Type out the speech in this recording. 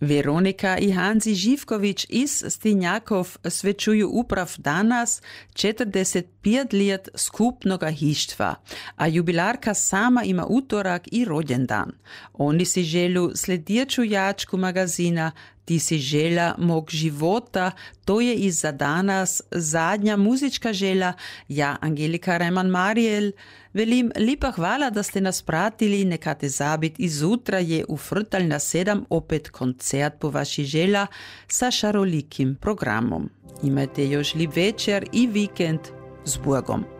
Veronika i Hanzi Živković iz Stinjakov svečuju uprav danas 45 let skupnoga hištva, a jubilarka sama ima utorak i rođendan. Oni si želju sledječu jačku magazina Ti si želja mog života, to je i za danas zadnja muzička želja. Ja, Angelika Reimann-Mariel, velim lipa hvala da ste nas pratili, nekate zabit i zutra je u Frtalj na 7 opet koncert po vaši želja sa šarolikim programom. Imajte još lip večer i vikend s Bogom.